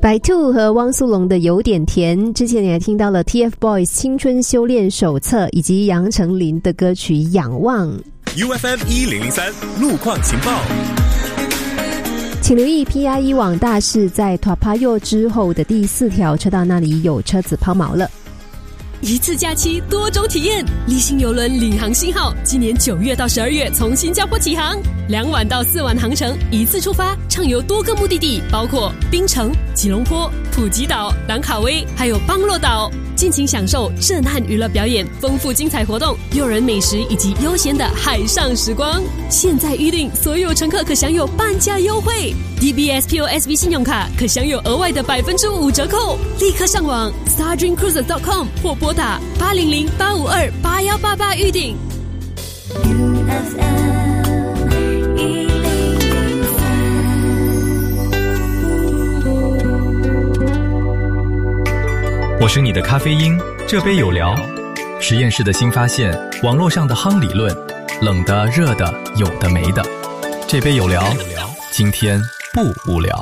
白兔和汪苏泷的有点甜，之前你还听到了 TFBOYS 青春修炼手册以及杨丞琳的歌曲仰望。 UFM 1003路况情报， 请留意 PIE 网大事在 Toa Payoh 之后的第4条车道那里有车子抛锚了。 一次假期多种体验，立新邮轮领航信号今年9月到12月从新加坡起航，2晚到4晚航程，一次出发，畅游多个目的地，包括槟城、吉隆坡、普吉岛、兰卡威，还有邦洛岛，尽情享受震撼娱乐表演、丰富精彩活动、诱人美食以及悠闲的海上时光。现在预订，所有乘客可享有半价优惠， DBS POSB 信用卡可享有额外的5%折扣。立刻上网 stardreamcruises.com 或拨打800-852-8188预订。 我是你的咖啡因，这杯有聊。实验室的新发现，网络上的夯理论，冷的、热的，有的没的。这杯有聊，今天不无聊。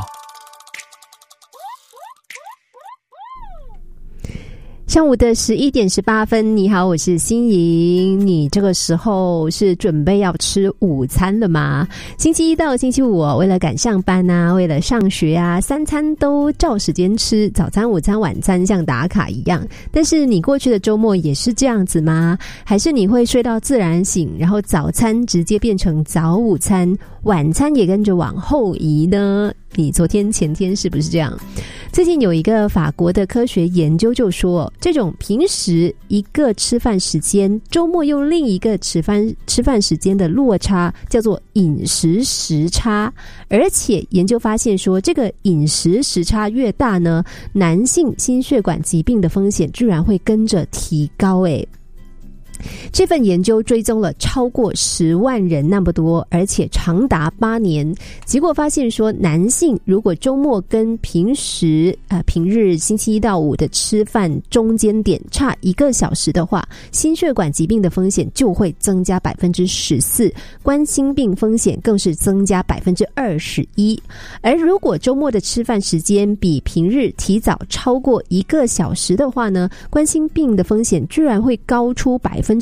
上午的11点18分，你好，我是欣莹。你这个时候是准备要吃午餐了吗？星期一到星期五，为了赶上班啊，为了上学啊，3餐都照时间吃，早餐、午餐、晚餐像打卡一样。但是你过去的周末也是这样子吗？还是你会睡到自然醒，然后早餐直接变成早午餐，晚餐也跟着往后移呢？你昨天前天是不是这样？最近有一个法国的科学研究就说，这种平时一个吃饭时间，周末又另一个吃饭时间的落差叫做饮食时差，而且研究发现说，这个饮食时差越大呢，男性心血管疾病的风险居然会跟着提高诶。这份研究追踪了超过10万人那么多，而且长达8年。结果发现说，男性如果周末跟平日星期一到五的吃饭中间点差1个小时的话，心血管疾病的风险就会增加14%，冠心病风险更是增加21%。而如果周末的吃饭时间比平日提早超过1个小时的话呢，冠心病的风险居然会高出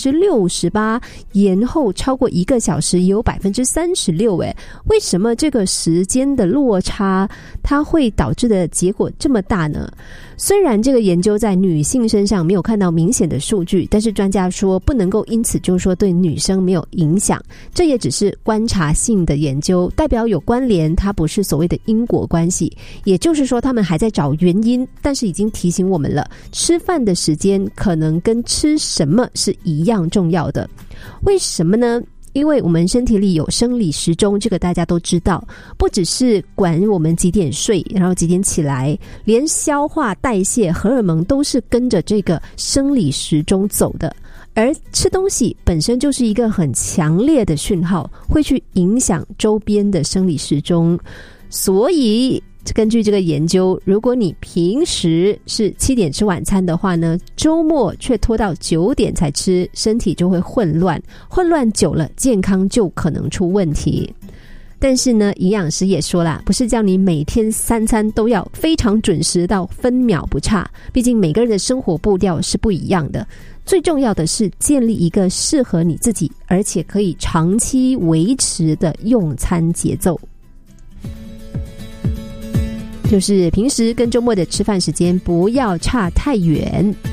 68%，延后超过1个小时也有36%。为什么这个时间的落差它会导致的结果这么大呢？虽然这个研究在女性身上没有看到明显的数据，但是专家说不能够因此就说对女生没有影响，这也只是观察性的研究，代表有关联，它不是所谓的因果关系。也就是说他们还在找原因，但是已经提醒我们了，吃饭的时间可能跟吃什么是一样重要的。为什么呢？因为我们身体里有生理时钟，这个大家都知道，不只是管我们几点睡，然后几点起来，连消化代谢荷尔蒙都是跟着这个生理时钟走的。而吃东西本身就是一个很强烈的讯号，会去影响周边的生理时钟。所以根据这个研究，如果你平时是7点吃晚餐的话呢，周末却拖到9点才吃，身体就会混乱久了，健康就可能出问题。但是呢，营养师也说啦，不是叫你每天3餐都要非常准时到分秒不差，毕竟每个人的生活步调是不一样的。最重要的是建立一个适合你自己，而且可以长期维持的用餐节奏。就是平时跟周末的吃饭时间不要差太远。